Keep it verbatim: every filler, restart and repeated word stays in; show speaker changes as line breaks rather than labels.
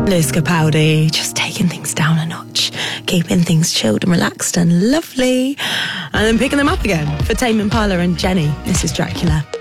Lewis Capaldi, just taking things down a notch, keeping things chilled and relaxed and lovely, and then picking them up again for Tame Impala and Jenny. This is Dracula.